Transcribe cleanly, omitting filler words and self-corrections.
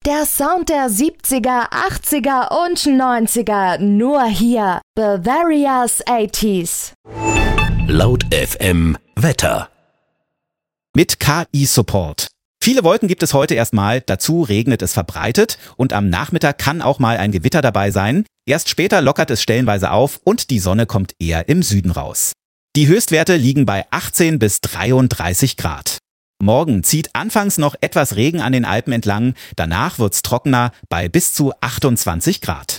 Der Sound der 70er, 80er und 90er, nur hier. Bavaria's 80s. Laut FM Wetter. Mit KI-Support. Viele Wolken gibt es heute erstmal, dazu regnet es verbreitet und am Nachmittag kann auch mal ein Gewitter dabei sein. Erst später lockert es stellenweise auf und die Sonne kommt eher im Süden raus. Die Höchstwerte liegen bei 18 bis 33 Grad. Morgen zieht anfangs noch etwas Regen an den Alpen entlang, danach wird's trockener bei bis zu 28 Grad.